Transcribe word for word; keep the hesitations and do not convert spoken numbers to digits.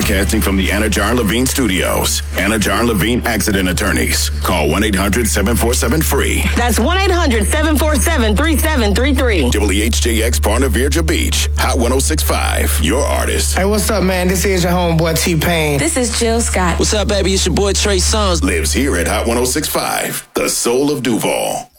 Broadcasting from the Anajar Levine Studios. Anajar Levine Accident Attorneys. Call one eight hundred seven four seven free. That's one eight hundred seven four seven three seven three three. W H J X Partner Virgia Beach. Hot one oh six point five. Your artist. Hey, what's up, man? This is your homeboy T-Pain. This is Jill Scott. What's up, baby? It's your boy Trey Songz. Lives here at Hot one oh six point five. The soul of Duval.